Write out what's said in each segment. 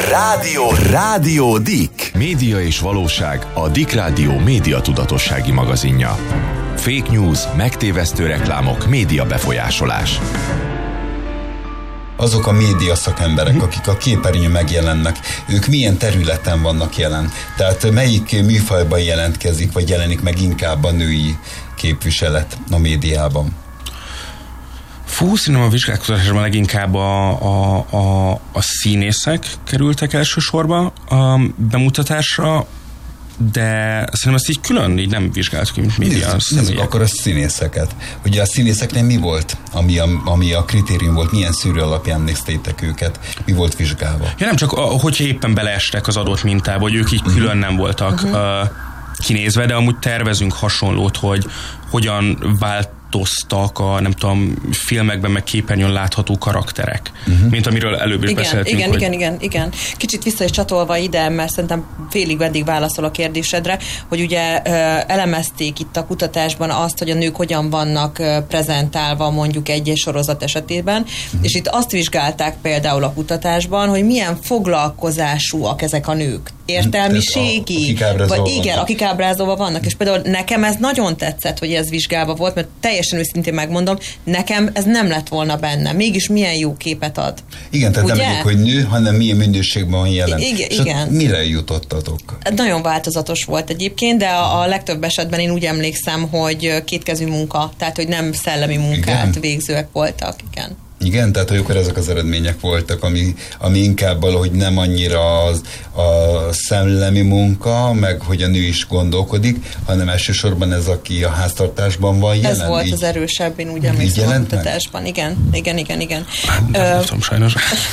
Rádió Dick. Média és valóság, a Dick Rádió média tudatossági magazinja. Fake news, megtévesztő reklámok, média befolyásolás. Azok a média szakemberek, akik a képernyőn megjelennek, ők milyen területen vannak jelen? Tehát melyik műfajban jelentkezik, vagy jelenik meg inkább a női képviselet a médiában? Szerintem a vizsgálkozásban leginkább a színészek kerültek elsősorba a bemutatásra, de szerintem ezt így külön így nem vizsgáltuk, mint média. Nézzük akkor a színészeket. Ugye a színészeknél mi volt, ami a kritérium volt? Milyen szűrő alapján néztétek őket? Mi volt vizsgálva? Ja, nem csak, hogyha éppen beleestek az adott mintába, hogy ők így külön nem voltak kinézve, de amúgy tervezünk hasonlót, hogy hogyan változtak a, nem tudom, filmekben meg képernyőn látható karakterek, mint amiről előbb is beszéltünk. Igen. Kicsit vissza is csatolva ide, mert szerintem félig meddig válaszol a kérdésedre, hogy ugye elemezték itt a kutatásban azt, hogy a nők hogyan vannak prezentálva mondjuk egy sorozat esetében, és itt azt vizsgálták például a kutatásban, hogy milyen foglalkozásúak ezek a nők. Értelmiségi, akik ábrázolva vannak. És például nekem ez nagyon tetszett, hogy ez vizsgálva volt, mert teljesen őszintén megmondom, nekem ez nem lett volna benne. Mégis milyen jó képet ad. Igen, tehát nem egyik, hogy nő, hanem milyen minőségben van jelen. Igen. Mire jutottatok? Nagyon változatos volt egyébként, de a legtöbb esetben én úgy emlékszem, hogy kétkezű munka, tehát hogy nem szellemi munkát végzőek voltak. Igen, tehát hogy akkor ezek az eredmények voltak, ami inkább valahogy nem annyira a szellemi munka, meg hogy a nő is gondolkodik, hanem elsősorban ez, aki a háztartásban van jelen. Ez volt az erősebb, én úgy emlékszem a kutatásban. Igen. Nem tudom, sajnos.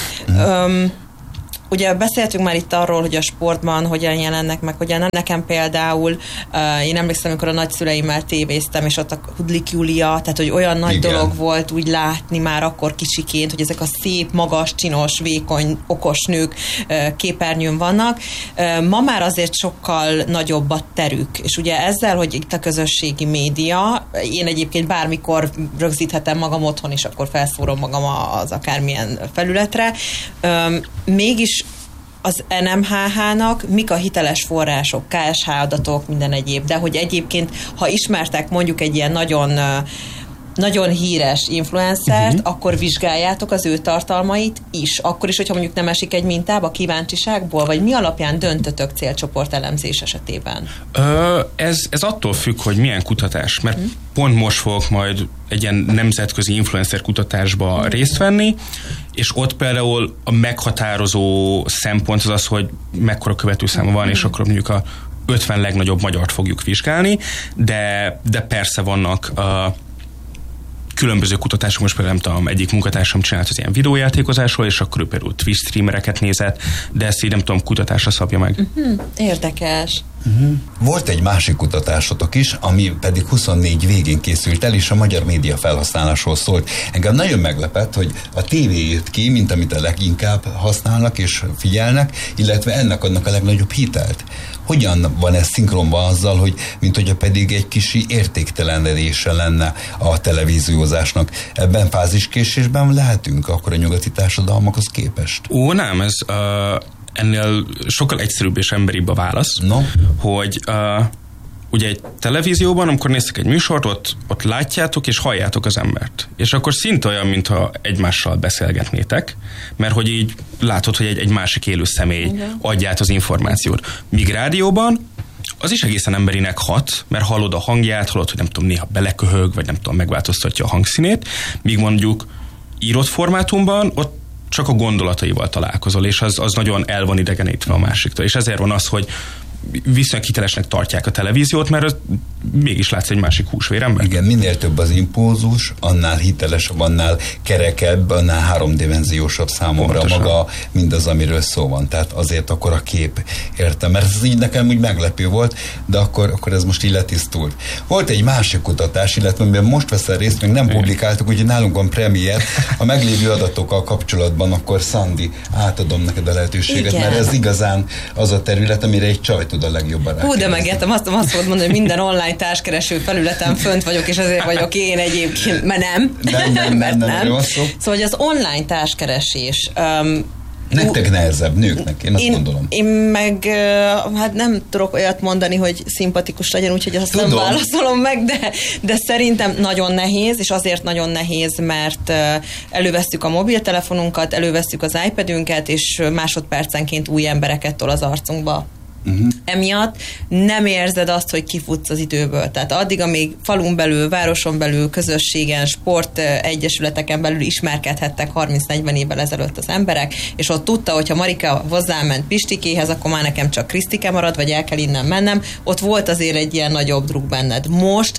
Ugye beszéltünk már itt arról, hogy a sportban hogyan jelennek meg, hogyan nem. Nekem például, én emlékszem, amikor a nagyszüleimmel tévéztem, és ott a Hudlik Júlia, tehát hogy olyan nagy dolog volt úgy látni már akkor kicsiként, hogy ezek a szép, magas, csinos, vékony, okos nők képernyőn vannak. Ma már azért sokkal nagyobb a terük, és ugye ezzel, hogy itt a közösségi média, én egyébként bármikor rögzíthetem magam otthon, és akkor felszórom magam az akármilyen felületre, mégis az NMHH-nak mik a hiteles források, KSH adatok, minden egyéb, de hogy egyébként, ha ismertek mondjuk egy ilyen nagyon híres influencert, akkor vizsgáljátok az ő tartalmait is. Akkor is, hogyha mondjuk nem esik egy mintába kíváncsiságból, vagy mi alapján döntötök célcsoport elemzés esetében? Ez attól függ, hogy milyen kutatás, mert pont most fogok majd egy ilyen nemzetközi influencer kutatásba részt venni, és ott például a meghatározó szempont az, hogy mekkora követőszáma van, és akkor mondjuk a 50 legnagyobb magyart fogjuk vizsgálni, de persze vannak különböző kutatások, most például nem tudom, egyik munkatársam csinált az ilyen videójátékozásról, és akkor ő például Twitch streamereket nézett, de ezt így nem tudom, kutatásra szabja meg. Érdekes. Volt egy másik kutatásotok is, ami pedig 24 végén készült el, és a magyar média felhasználásról szólt. Engem nagyon meglepett, hogy a tévé jött ki, mint amit a leginkább használnak és figyelnek, illetve ennek adnak a legnagyobb hitelt. Hogyan van ez szinkronban azzal, hogy mint hogyha pedig egy kicsi értéktelenedése lenne a televíziózásnak? Ebben fáziskésésben lehetünk akkor a nyugati társadalmakhoz képest? Nem, ez ennél sokkal egyszerűbb és emberibb a válasz, hogy ugye egy televízióban, amikor néztek egy műsort, ott látjátok és halljátok az embert. És akkor szinte olyan, mintha egymással beszélgetnétek, mert hogy így látod, hogy egy másik élő személy adja át az információt. Míg rádióban az is egészen emberinek hat, mert hallod a hangját, hallod, hogy nem tudom, néha beleköhög, vagy nem tudom, megváltoztatja a hangszínét, míg mondjuk írott formátumban ott csak a gondolataival találkozol, és az nagyon el van idegenítve a másiktól. És ezért van az, hogy viszonylag hitelesnek tartják a televíziót, mert az mégis látsz egy másik húsvérember. Igen, minél több az impulzus, annál hitelesebb, annál kerekebb, annál háromdimenziósabb számomra pontosan maga mindaz, amiről szó van. Tehát azért akkor a kép, értem, mert ez így nekem úgy meglepő volt, de akkor ez most így letisztult. Volt egy másik kutatás, illetve amiben most veszel részt, még nem publikáltuk, úgyhogy nálunk van premier, a meglévő adatokkal kapcsolatban, akkor Szandi, átadom neked a lehetőséget, igen, mert ez igazán az a terület, amire egy csaj tud a legjobban rákérdezni. De megértem, azt fogod mondani, hogy minden online társkereső felületen fönt vagyok, és azért vagyok én egyébként, mert nem. Nem. Szóval, hogy az online társkeresés Nektek nehezebb, nőknek, én azt gondolom. Én meg hát nem tudok olyat mondani, hogy szimpatikus legyen, úgyhogy azt nem válaszolom meg, de szerintem nagyon nehéz, és azért nagyon nehéz, mert elővesszük a mobiltelefonunkat, elővesszük az iPadünket, és másodpercenként új embereket tol az arcunkba. Emiatt nem érzed azt, hogy kifutsz az időből. Tehát addig, amíg falun belül, városon belül, közösségen, sport egyesületeken belül ismerkedhettek 30-40 évvel ezelőtt az emberek, és ott tudta, hogyha Marika hozzáment Pistikéhez, akkor már nekem csak Krisztike marad, vagy el kell innen mennem. Ott volt azért egy ilyen nagyobb druk benned. Most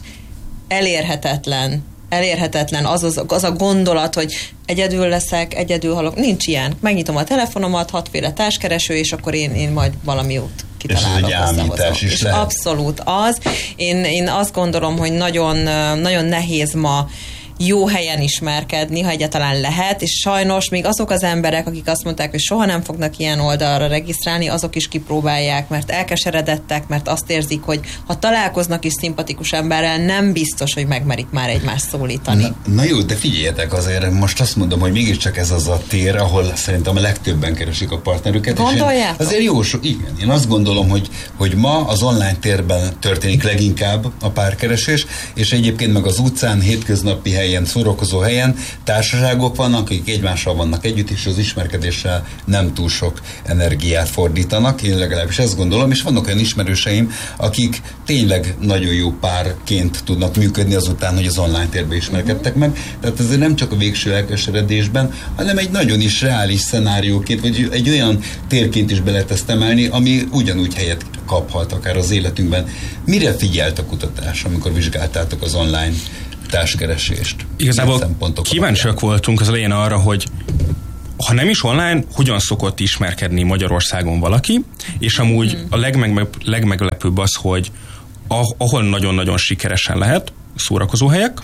elérhetetlen az a gondolat, hogy egyedül leszek, egyedül halok. Nincs ilyen. Megnyitom a telefonomat, 6 féle társkereső, és akkor én majd valami út kitalálok. És ez egy ámítás is lehet. Abszolút az. Én azt gondolom, hogy nagyon, nagyon nehéz ma jó helyen ismerkedni, ha egyáltalán lehet, és sajnos még azok az emberek, akik azt mondták, hogy soha nem fognak ilyen oldalra regisztrálni, azok is kipróbálják, mert elkeseredettek, mert azt érzik, hogy ha találkoznak is szimpatikus emberrel, nem biztos, hogy megmerik már egymást szólítani. Na jó, de figyeljetek azért, most azt mondom, hogy mégiscsak ez az a tér, ahol szerintem a legtöbben keresik a partnerüket. Gondoljátok? Azért jó, igen. Én azt gondolom, hogy ma az online térben történik leginkább a párkeresés, és egyébként meg az utcán, hétköznapi helyen, szórakozó helyen társaságok vannak, akik egymással vannak együtt, és az ismerkedéssel nem túl sok energiát fordítanak. Én legalábbis ezt gondolom, és vannak olyan ismerőseim, akik tényleg nagyon jó párként tudnak működni azután, hogy az online térben ismerkedtek meg. Tehát ez nem csak a végső elkeseredésben, hanem egy nagyon is reális szenárióként, vagy egy olyan térként is be lehet ezt emelni, ami ugyanúgy helyet kaphat akár az életünkben. Mire figyelt a kutatás, amikor vizsgáltátok az online társkeresést? Igazából kíváncsiak voltunk az elején arra, hogy ha nem is online, hogyan szokott ismerkedni Magyarországon valaki, és amúgy a legmeglepőbb az, hogy ahol nagyon-nagyon sikeresen lehet, szórakozóhelyek,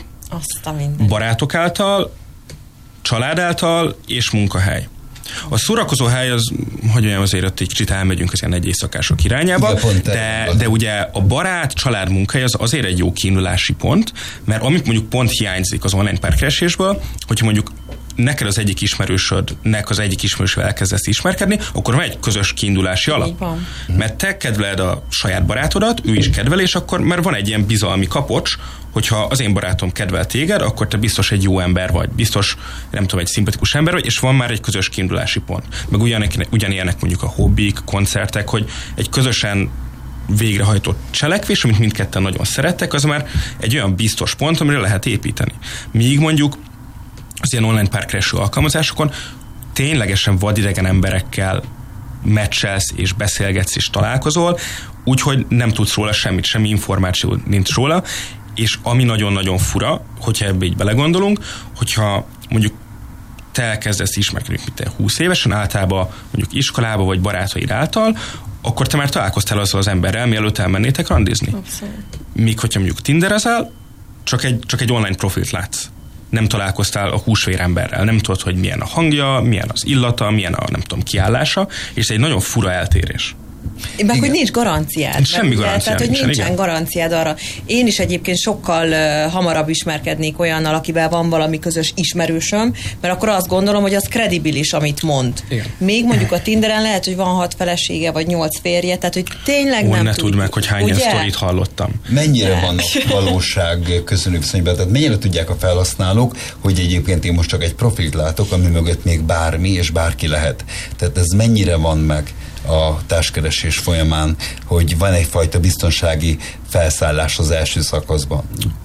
barátok által, család által és munkahely. A szórakozóhely az, hogy olyan azért ott egy kicsit elmegyünk az ilyen egy éjszakások irányába, de ugye a barát, család, munkahely az azért egy jó kiindulási pont, mert amit mondjuk pont hiányzik az online párkeresésből, hogyha mondjuk neked az egyik ismerősödnek az egyik ismerősövel elkezdesz ismerkedni, akkor van egy közös kiindulási alap. Mert te kedveled a saját barátodat, ő is kedvel, és akkor mert van egy ilyen bizalmi kapocs, hogyha az én barátom kedvel téged, akkor te biztos egy jó ember vagy, biztos, nem tudom, egy szimpatikus ember vagy, és van már egy közös kiindulási pont. Meg ugyanilyenek mondjuk a hobbik, koncertek, hogy egy közösen végrehajtott cselekvés, amit mindketten nagyon szerettek, az már egy olyan biztos pont, amire lehet építeni. Míg mondjuk az ilyen online párkereső alkalmazásokon ténylegesen vadidegen emberekkel meccselsz és beszélgetsz és találkozol, úgyhogy nem tudsz róla semmit, semmi információ nincs róla, és ami nagyon-nagyon fura, hogyha ebbe így belegondolunk, hogyha mondjuk te elkezdesz ismerkedni, mint te 20 évesen, általában mondjuk iskolába vagy barátaid által, akkor te már találkoztál azzal az emberrel, mielőtt elmennétek randizni. Abszolút. Míg hogyha mondjuk tinderezel, csak egy online profilt látsz. Nem találkoztál a húsvér emberrel, nem tudod, hogy milyen a hangja, milyen az illata, milyen a nem tudom kiállása, és ez egy nagyon fura eltérés. Meg hogy nincs garanciád. Semmi garanciád. Tehát, hogy nincsen garanciád arra. Én is egyébként sokkal hamarabb ismerkednék olyannal, akivel van valami közös ismerősöm, mert akkor azt gondolom, hogy az kredibilis, amit mond. Igen. Még mondjuk a Tinderen lehet, hogy van 6 felesége, vagy 8 férje, tehát hogy tényleg nem ne tudd meg, hogy hány ilyen sztorit hallottam. Mennyire van a valóság közönük viszonyban? Tehát mennyire tudják a felhasználók, hogy egyébként én most csak egy profilt látok, ami mögött még bármi és bárki lehet. Tehát ez mennyire van meg a társkeresés folyamán, hogy van egyfajta biztonsági felszállás az első szakaszban?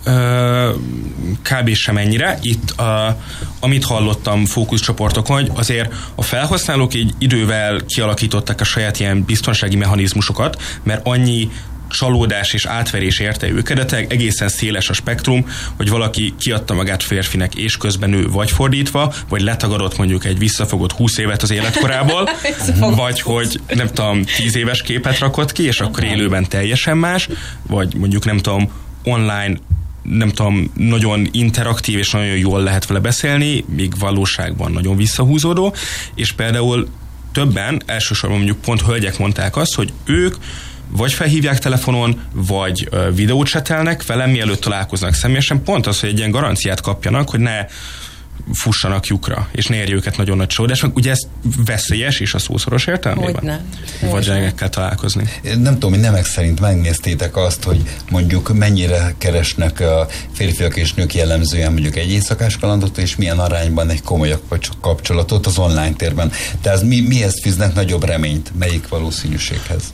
Kb. Sem ennyire. Itt, amit hallottam fókuszcsoportokon, hogy azért a felhasználók így idővel kialakították a saját ilyen biztonsági mechanizmusokat, mert annyi csalódás és átverés érte őket, de egészen széles a spektrum, hogy valaki kiadta magát férfinek, és közben ő vagy fordítva, vagy letagadott mondjuk egy visszafogott 20 évet az életkorából, vagy hogy nem tudom, 10 éves képet rakott ki, és akkor élőben teljesen más, vagy mondjuk nem tudom, online nem tudom, nagyon interaktív, és nagyon jól lehet vele beszélni, míg valóságban nagyon visszahúzódó, és például többen, elsősorban mondjuk pont hölgyek mondták azt, hogy ők vagy felhívják telefonon, vagy videót csetelnek velem, mielőtt találkoznak személyesen, pont az, hogy egy ilyen garanciát kapjanak, hogy ne fussanak lyukra, és ne érje őket nagyon nagy csodás. Ugye ez veszélyes is a szószoros értelmében? Vadseregekkel találkozni. Nem tudom, hogy nemek szerint megnéztétek azt, hogy mondjuk mennyire keresnek a férfiak és nők jellemzően mondjuk egy éjszakás kalandot, és milyen arányban egy komolyabb kapcsolatot az online térben. Tehát mihez fűznek nagyobb reményt? Melyik valószínűséghez?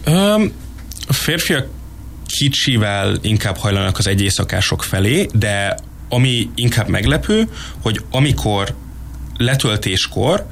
A férfiak kicsivel inkább hajlanak az egy éjszakások felé, de ami inkább meglepő, hogy amikor letöltéskor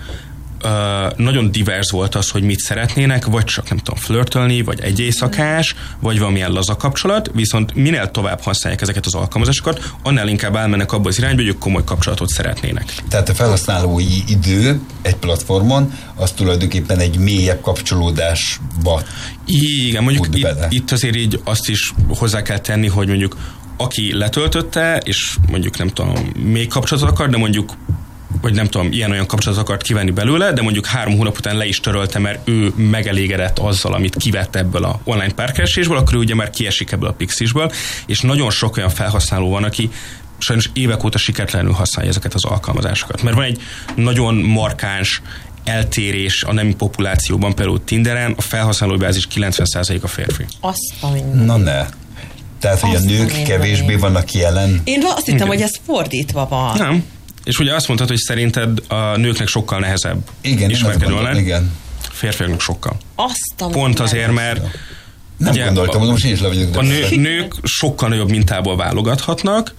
nagyon divers volt az, hogy mit szeretnének, vagy csak nem tudom, flörtölni, vagy egy éjszakás, vagy valamilyen laza kapcsolat, viszont minél tovább használják ezeket az alkalmazásokat, annál inkább elmennek abba az irányba, hogy ők komoly kapcsolatot szeretnének. Tehát a felhasználói idő egy platformon, az tulajdonképpen egy mélyebb kapcsolódásba. Igen, mondjuk itt azért így azt is hozzá kell tenni, hogy mondjuk aki letöltötte, és mondjuk nem tudom, még kapcsolatot akar, de mondjuk vagy nem tudom, ilyen-olyan kapcsolatot akart kivenni belőle, de mondjuk 3 hónap után le is törölte, mert ő megelégedett azzal, amit kivett ebből a online párkeresésből, akkor ő ugye már kiesik ebből a Pixisből, és nagyon sok olyan felhasználó van, aki sajnos évek óta sikertelenül használja ezeket az alkalmazásokat. Mert van egy nagyon markáns eltérés a nemi populációban, például Tinderen, a felhasználói bázis 90% a férfi. Na ne. Tehát, hogy a nők kevésbé vannak jelen. Én azt hittem, hogy ez fordítva van. Nem. És ugye azt mondtad, hogy szerinted a nőknek sokkal nehezebb ismerkedni online. Igen. Férfiaknak sokkal. Azt pont azért, mert nem ugye, gondoltam, most én is le vagyok. A nők sokkal nagyobb mintából válogathatnak,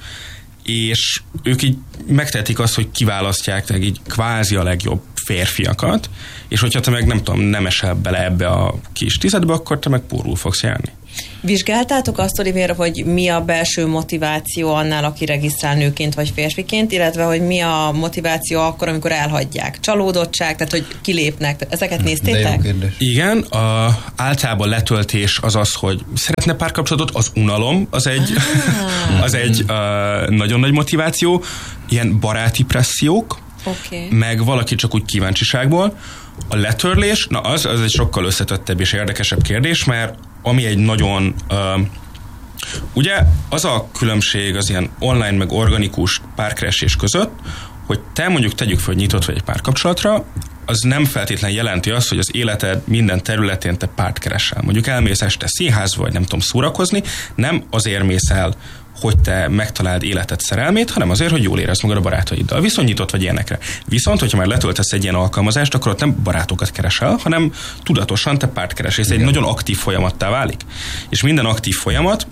és ők így megtehetik azt, hogy kiválasztják így kvázi a legjobb férfiakat, és hogyha te meg nem tudom, nem esel bele ebbe a kis tizedbe, akkor te meg pórul fogsz járni. Vizsgáltátok azt, Olivér, hogy mi a belső motiváció annál, aki regisztrál nőként vagy férfiként, illetve hogy mi a motiváció akkor, amikor elhagyják? Csalódottság, tehát hogy kilépnek. Ezeket néztétek? Igen, általában letöltés az, hogy szeretne párkapcsolatot, az unalom, az egy nagyon nagy motiváció. Ilyen baráti pressziók, meg valaki csak úgy kíváncsiságból. A letörlés, na az egy sokkal összetettebb és érdekesebb kérdés, mert ami egy nagyon... ugye az a különbség az ilyen online meg organikus párkeresés között, hogy te mondjuk tegyük fel, hogy nyitott vagy egy párkapcsolatra, az nem feltétlenül jelenti azt, hogy az életed minden területén te párt keresel. Mondjuk elmész este színházba, vagy nem tudom szórakozni, nem azért mész el, hogy te megtaláld életed szerelmét, hanem azért, hogy jól érezd magad a barátaiddal. Viszont nyitott vagy ilyenekre. Viszont, hogyha már letöltesz egy ilyen alkalmazást, akkor ott nem barátokat keresel, hanem tudatosan te párt keresel. Ez egy nagyon aktív folyamattá válik. És minden aktív folyamat,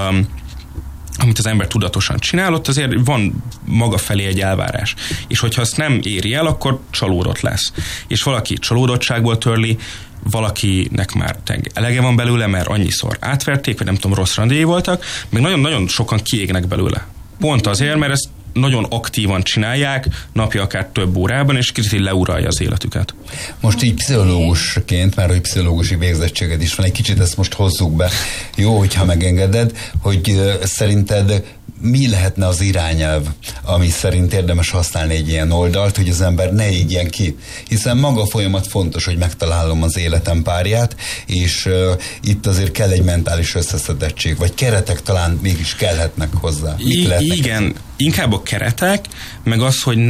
amit az ember tudatosan csinál, ott azért van maga felé egy elvárás. És hogyha azt nem éri el, akkor csalódott lesz. És valaki csalódottságból törli, valakinek már elege van belőle, mert annyiszor átverték, vagy nem tudom, rossz randéi voltak, meg nagyon-nagyon sokan kiégnek belőle. Pont azért, mert ezt nagyon aktívan csinálják, napi akár több órában, és kicsit leuralja az életüket. Most így pszichológusként, már hogy pszichológusi végzettséged is van, egy kicsit ezt most hozzuk be. Jó, hogyha megengeded, hogy szerinted mi lehetne az irányelv, ami szerint érdemes használni egy ilyen oldalt, hogy az ember ne égjen ki. Hiszen maga a folyamat fontos, hogy megtalálom az életem párját, és itt azért kell egy mentális összeszedettség, vagy keretek talán mégis kellhetnek hozzá. Igen, inkább a keretek, meg az, hogy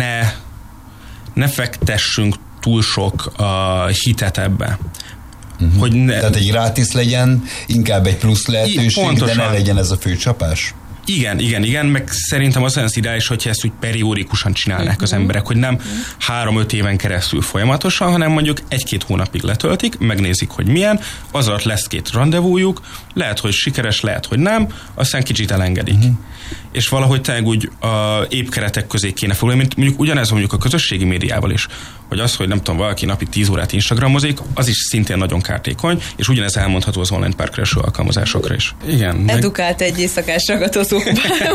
ne fektessünk túl sok hitet ebbe. Tehát egy gratis legyen, inkább egy plusz lehetőség, de ne legyen ez a főcsapás? Igen, meg szerintem az ideális, hogyha ezt úgy periódikusan csinálnák az emberek, hogy nem 3-5 éven keresztül folyamatosan, hanem mondjuk 1-2 hónapig letöltik, megnézik, hogy milyen, az alatt lesz 2 randevújuk, lehet, hogy sikeres, lehet, hogy nem, aztán kicsit elengedik. És valahogy tényleg úgy épp keretek közé kéne foglalni, mint mondjuk ugyanez mondjuk a közösségi médiával is, hogy az, hogy nem tudom, valaki napi 10 órát instagramozik, az is szintén nagyon kártékony, és ugyanez elmondható az online párkereső alkalmazásokra is. Igen. Edukált egy éjszakás ragadozóba.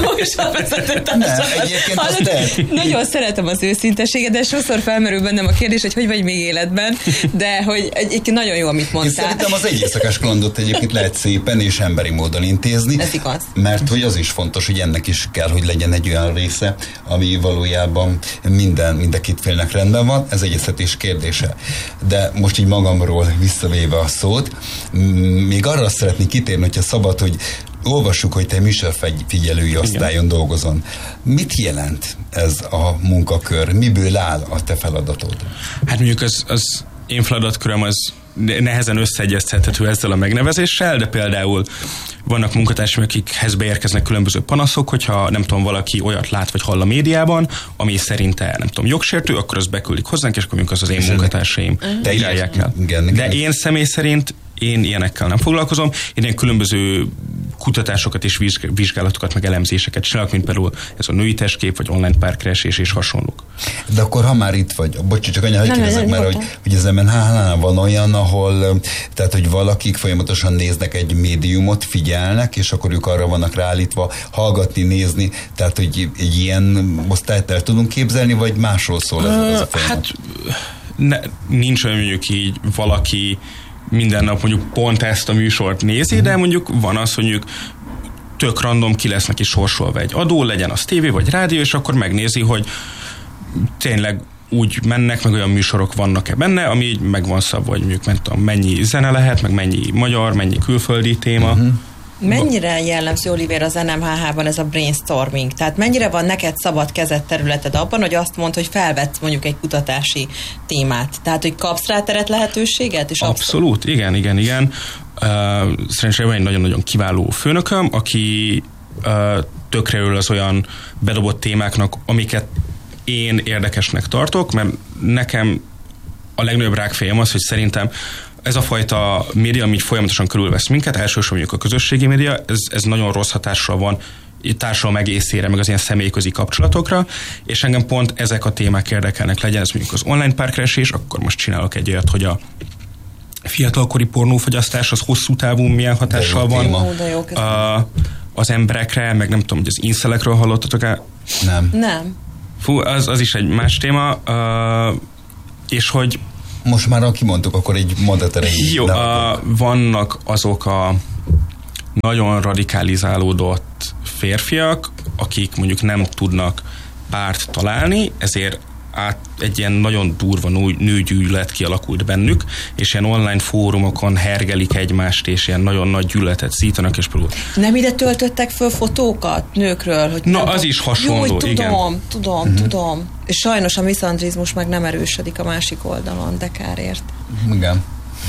Nagyon szeretem az őszinteséget, de sokszor felmerül bennem a kérdés, hogy vagy még életben, de hogy egyébként nagyon jó, amit mondtál. Én szerintem az egy éjszakás kalandot egyébként lehet szépen és emberi módon intézni. Ez igaz. Mert hogy az is fontos, hogy ennek is kell, hogy legyen egy olyan része, ami valójában mind a két félnek rendben van. Ez egyeztetés kérdése. De most így magamról visszavéve a szót, még arra szeretnék kitérni, hogyha szabad, hogy olvassuk, hogy te műsorfigyelői osztályon dolgozol. Mit jelent ez a munkakör? Miből áll a te feladatod? Hát mondjuk az én feladatköröm az nehezen összeegyeztethető ezzel a megnevezéssel, de például vannak munkatársaim, akikhez beérkeznek különböző panaszok, hogyha nem tudom, valaki olyat lát vagy hall a médiában, ami szerinte nem tudom, jogsértő, akkor azt beküldik hozzánk, és akkor az én munkatársaim írálják el. De én személy szerint én ilyenekkel nem foglalkozom, én ilyen különböző kutatásokat és vizsgálatokat, meg elemzéseket csinálok, mint például ez a női testkép, vagy online párkeresés és hasonlók. De akkor, ha már itt vagy, bocs, csak anya, hogy kérdezek már, hogy az MNH-nál van olyan, ahol, tehát, hogy valakik folyamatosan néznek egy médiumot, figyelnek, és akkor ők arra vannak ráállítva hallgatni, nézni, tehát, hogy egy ilyen osztályt el tudunk képzelni, vagy másról szól ez a folyamat? Hát nincs olyan, mondjuk így valaki minden nap mondjuk pont ezt a műsort nézi, de mondjuk van az, hogy mondjuk tök random ki lesz neki sorsolva egy adó, legyen az tévé vagy rádió, és akkor megnézi, hogy tényleg úgy mennek, meg olyan műsorok vannak-e benne, ami így meg van szabva, hogy mondjuk nem tudom, mennyi zene lehet, meg mennyi magyar, mennyi külföldi téma. Mennyire jellemző, Olivér, az NMHH-ban ez a brainstorming? Tehát mennyire van neked szabad kezed területed abban, hogy azt mondd, hogy felvetsz mondjuk egy kutatási témát? Tehát, hogy kapsz rá teret, lehetőséget? És abszolút, igen. Szerencsére van egy nagyon-nagyon kiváló főnököm, aki tökre ül az olyan bedobott témáknak, amiket én érdekesnek tartok, mert nekem a legnagyobb rákfejem az, hogy szerintem ez a fajta média, ami folyamatosan körülvesz minket, elsősorban mondjuk a közösségi média, ez nagyon rossz hatással van társadalom egészére, meg az ilyen személyközi kapcsolatokra, és engem pont ezek a témák érdekelnek, legyen ez mondjuk az online párkeresés, akkor most csinálok egy olyat, hogy a fiatalkori pornófogyasztás az hosszú távú milyen hatással van az emberekre, meg nem tudom, hogy az inszelekről hallottatok-e? Nem. Fú, az is egy más téma, és hogy most már, ha kimondtuk, akkor egy mondat erejéig. Jó, vannak azok a nagyon radikalizálódott férfiak, akik mondjuk nem tudnak párt találni, ezért egy ilyen nagyon durva nőgyűlölet kialakult bennük, és ilyen online fórumokon hergelik egymást, és ilyen nagyon nagy gyűlöletet szítanak, és például... Nem ide töltöttek föl fotókat nőkről? Hogy az is hasonló, igen. Tudom. És sajnos a miszandrizmus meg nem erősödik a másik oldalon, de kárért. Igen.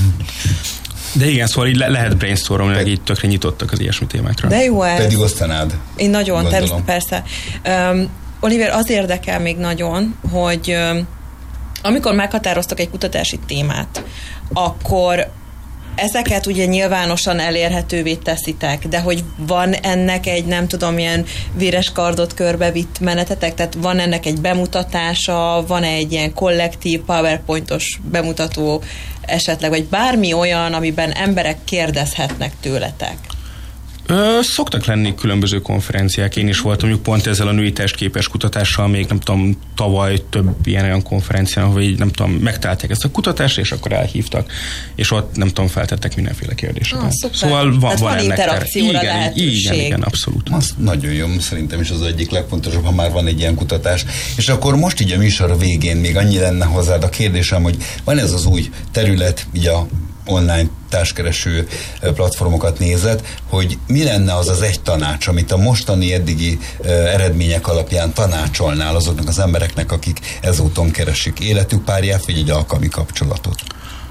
De igen, szóval így lehet brainstormolni, meg így tökre nyitottak az ilyesmi témákra. De jó ez. Pedig osztanád. Én nagyon, persze. Olivér, az érdekel még nagyon, hogy amikor meghatároztak egy kutatási témát, akkor ezeket ugye nyilvánosan elérhetővé teszitek, de hogy van ennek egy, nem tudom, ilyen véres kardot körbevitt menetetek, tehát van ennek egy bemutatása, van egy ilyen kollektív PowerPointos bemutató esetleg, vagy bármi olyan, amiben emberek kérdezhetnek tőletek? Szoktak lenni különböző konferenciák. Én is voltam mondjuk pont ezzel a női testképes kutatással, még nem tudom, tavaly több ilyen olyan konferencián, ahol így nem tudom, megtalálták ezt a kutatást, és akkor elhívtak, és ott nem tudom, feltettek mindenféle kérdéseket. Szóval van interakcióra lehetőség. Igen, abszolút. Az nagyon jó, szerintem is az egyik legfontosabb, ha már van egy ilyen kutatás. És akkor most így a műsor végén még annyi lenne hozzád a kérdésem, hogy van ez az új terület, így a online társkereső platformokat nézed, hogy mi lenne az az egy tanács, amit a mostani eddigi eredmények alapján tanácsolnál azoknak az embereknek, akik ezúton keresik életük párját, vagy egy alkalmi kapcsolatot?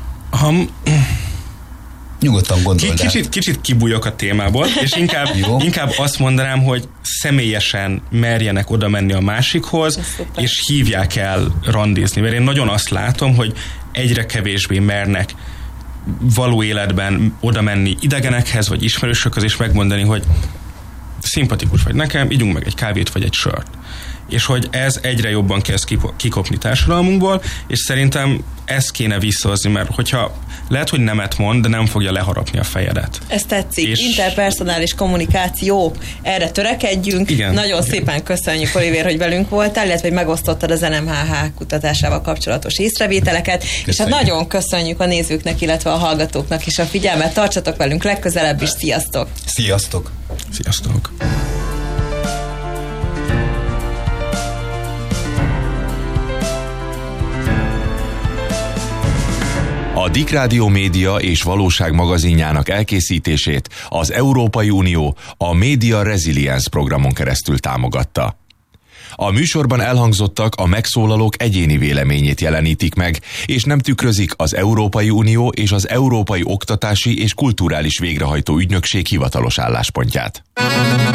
Nyugodtan gondold el. Kicsit kibújok a témából, és inkább azt mondanám, hogy személyesen merjenek oda menni a másikhoz, és hívják el randizni. Mert én nagyon azt látom, hogy egyre kevésbé mernek való életben oda menni idegenekhez, vagy ismerősökhöz, és megmondani, hogy szimpatikus vagy nekem, ígyunk meg egy kávét, vagy egy sört. És hogy ez egyre jobban kezd kikopni társadalmunkból, és szerintem ezt kéne visszahozni, mert hogyha lehet, hogy nemet mond, de nem fogja leharapni a fejedet. Ez tetszik. És interpersonális kommunikáció, erre törekedjünk. Igen, nagyon szépen köszönjük, Olivér, hogy velünk voltál, illetve hogy megosztottad az NMHH kutatásával kapcsolatos észrevételeket. Köszönjük. És hát nagyon köszönjük a nézőknek, illetve a hallgatóknak is a figyelmet. Tartsatok velünk legközelebb is. Sziasztok! Sziasztok! Sziasztok! A A Dikrádió Média és Valóság magazinjának elkészítését az Európai Unió a Media Resilience programon keresztül támogatta. A műsorban elhangzottak a megszólalók egyéni véleményét jelenítik meg, és nem tükrözik az Európai Unió és az Európai Oktatási és Kulturális Végrehajtó Ügynökség hivatalos álláspontját.